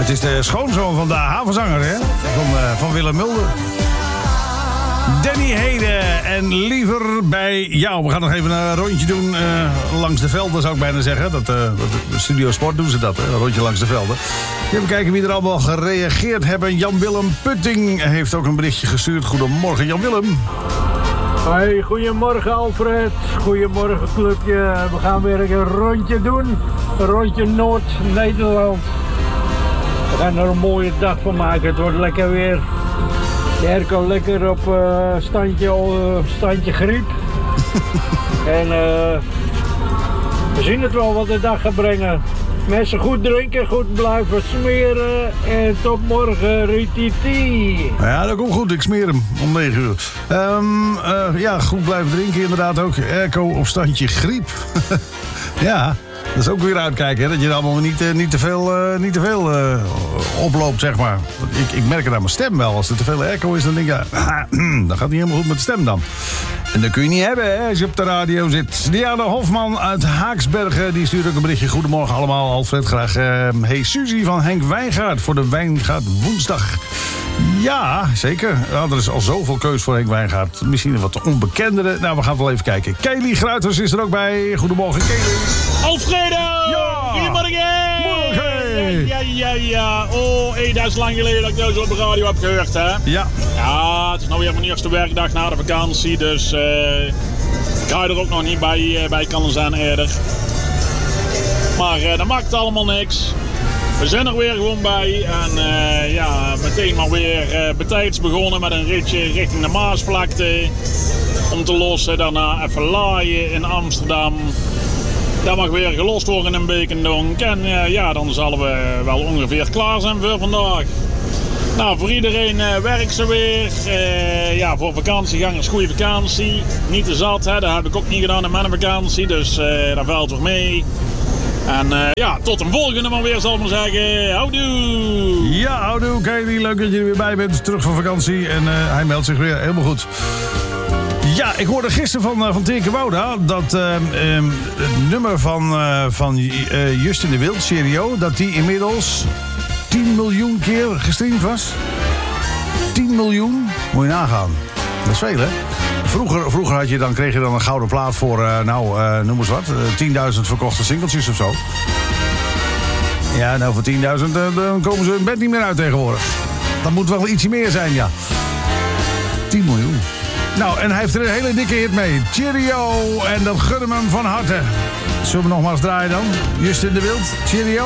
Het is de schoonzoon van de havenzanger, hè? Van Willem Mulder. Danny Heden en Liever bij jou. We gaan nog even een rondje doen langs de velden, zou ik bijna zeggen. Studio Sport doen ze dat, hè? Een rondje langs de velden. Even kijken wie er allemaal gereageerd hebben. Jan-Willem Putting heeft ook een berichtje gestuurd. Goedemorgen, Jan-Willem. Hoi, goedemorgen Alfred. Goedemorgen clubje. We gaan weer een rondje doen. Een rondje Noord-Nederland. We gaan er een mooie dag van maken. Het wordt lekker weer. De airco lekker op standje griep. En we zien het wel wat de dag gaat brengen. Mensen goed drinken, goed blijven smeren. En tot morgen, Rititi. Ja, dat komt goed. Ik smeer hem om 9 uur. Ja, goed blijven drinken inderdaad ook. Airco op standje griep. Ja, dat is ook weer uitkijken. Hè? Dat je er allemaal niet te veel oploopt, zeg maar. Ik merk het aan mijn stem wel. Als er te veel airco is, dan denk ik... dan gaat het niet helemaal goed met de stem dan. En dat kun je niet hebben, hè, als je op de radio zit. Diana Hofman uit Haaksbergen, die stuurt ook een berichtje. Goedemorgen allemaal, Alfred. Graag hey Suzy van Henk Wijngaard voor de Wijngaard woensdag. Ja, zeker. Ja, er is al zoveel keus voor Henk Wijngaard. Misschien een wat onbekendere. Nou, we gaan wel even kijken. Kelly Gruiters is er ook bij. Goedemorgen, Kelly. Alfredo! Ja! Goedemorgen! Morgen! Ja. Oh, dat is lang geleden dat ik jou zo op de radio heb gehoord, hè? Ja. Ja, het is nou weer mijn eerste werkdag na de vakantie, dus ik ga er ook nog niet bij kunnen zijn eerder. Maar dat maakt allemaal niks. We zijn er weer gewoon bij en meteen maar weer betijds begonnen met een ritje richting de Maasvlakte. Om te lossen, daarna even laaien in Amsterdam. Dat mag weer gelost worden in Bekendonk. En dan zullen we wel ongeveer klaar zijn voor vandaag. Nou, voor iedereen werkt ze weer. Voor vakantiegangers goede vakantie. Niet te zat, hè? Dat heb ik ook niet gedaan in mijn vakantie. Dus dat valt toch mee. En tot een volgende maar weer, zal ik maar zeggen. Houdoe! Ja, houdoe, Kelly. Leuk dat je er weer bij bent. Terug van vakantie. En hij meldt zich weer helemaal goed. Ja, ik hoorde gisteren van Tineke Wouda dat het nummer van Justin de Wild, Cheerio, dat die inmiddels 10 miljoen keer gestreamd was. 10 miljoen? Moet je nagaan. Dat is veel, hè? Vroeger kreeg je dan een gouden plaat voor, noem eens wat, 10.000 verkochte singeltjes of zo. Ja, nou voor 10.000 dan komen ze hun bed niet meer uit tegenwoordig. Dat moet wel ietsje meer zijn, ja. 10 miljoen. Nou, en hij heeft er een hele dikke hit mee. Cheerio, en dat gunnen we hem van harte. Zullen we nogmaals draaien dan? Justin de Wild, Cheerio.